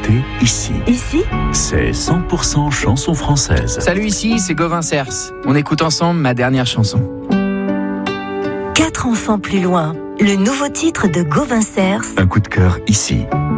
écoutez ici. Ici, C'est 100% chanson française. Salut, ici c'est Gauvin Cers. On écoute ensemble ma dernière chanson. 4 enfants plus loin, le nouveau titre de Gauvin Cers. Un coup de cœur ici.